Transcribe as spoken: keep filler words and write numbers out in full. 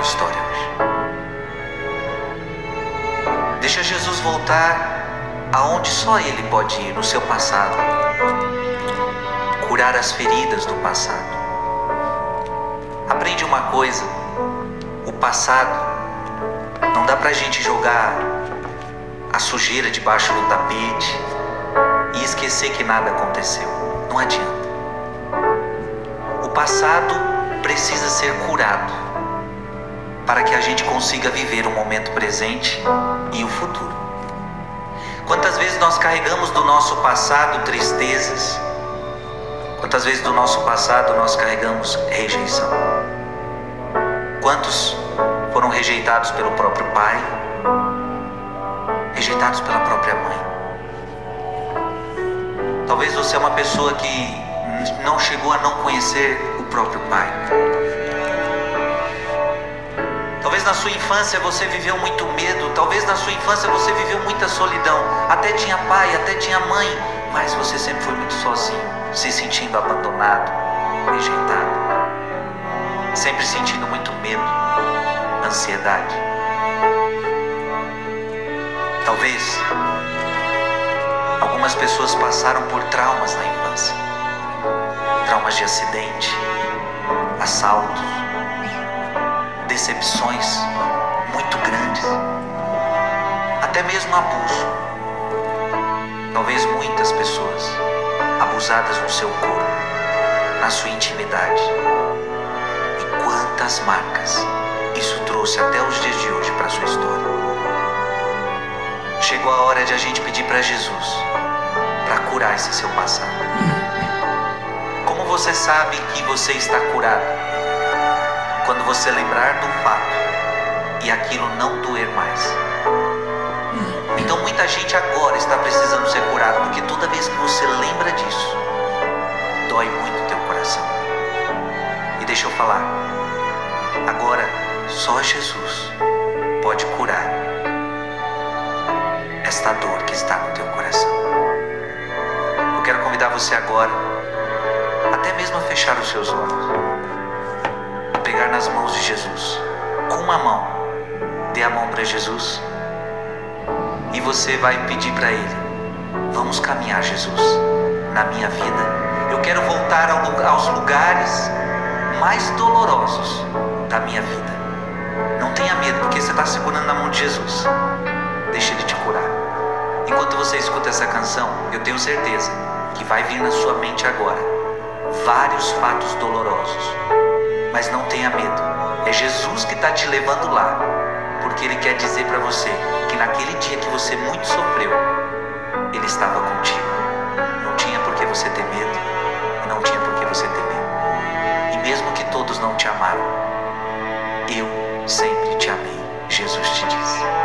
história hoje. Deixa Jesus voltar aonde só Ele pode ir, no seu passado. Curar as feridas do passado. Aprende uma coisa: o passado não dá pra gente jogar a sujeira debaixo do tapete e esquecer que nada aconteceu. Não adianta. O passado precisa ser curado para que a gente consiga viver o momento presente e o futuro. Quantas vezes nós carregamos do nosso passado tristezas? Quantas vezes do nosso passado nós carregamos rejeição? Quantos foram rejeitados pelo próprio pai? Rejeitados pela própria mãe? Talvez você é uma pessoa que não chegou a não conhecer o próprio pai. Talvez na sua infância você viveu muito medo. Talvez na sua infância você viveu muita solidão. Até tinha pai, até tinha mãe, mas você sempre foi muito sozinho, se sentindo abandonado, rejeitado, sempre sentindo muito medo, ansiedade. Talvez algumas pessoas passaram por traumas na infância. Traumas de acidente, assaltos, decepções muito grandes, até mesmo abuso. Talvez muitas pessoas abusadas no seu corpo, na sua intimidade. E quantas marcas isso trouxe até os dias de hoje para a sua história. Chegou a hora de a gente pedir para Jesus para curar esse seu passado. Como você sabe que você está curado? Quando você lembrar do fato e aquilo não doer mais. Então muita gente agora está precisando ser curado, porque toda vez que você lembra disso, dói muito o teu coração. E deixa eu falar, agora só Jesus pode curar esta dor que está no teu coração. Eu quero convidar você agora, até mesmo a fechar os seus olhos, a pegar nas mãos de Jesus. Com uma mão, dê a mão para Jesus. E você vai pedir para Ele: vamos caminhar, Jesus, na minha vida. Eu quero voltar aos lugares mais dolorosos da minha vida. Não tenha medo, porque você está segurando na mão de Jesus. Deixa Ele te curar. Enquanto você escuta essa canção, eu tenho certeza que vai vir na sua mente agora vários fatos dolorosos. Mas não tenha medo. É Jesus que está te levando lá, porque Ele quer dizer para você que naquele dia que você muito sofreu, Ele estava contigo. Não tinha por que você ter medo, e não tinha por que você temer. E mesmo que todos não te amaram, eu sempre te amei, Jesus te disse.